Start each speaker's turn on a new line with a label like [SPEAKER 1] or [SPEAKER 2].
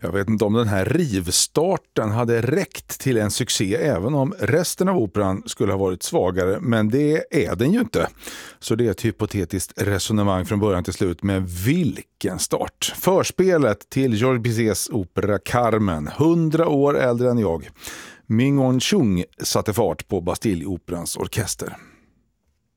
[SPEAKER 1] Jag vet inte om den här rivstarten hade räckt till en succé även om resten av operan skulle ha varit svagare, men det är den ju inte. Så det är ett hypotetiskt resonemang från början till slut, med vilken start. Förspelet till Georges Bizets opera Carmen, 100 år äldre än jag. Ming On Chung satte fart på Bastilleoperans orkester.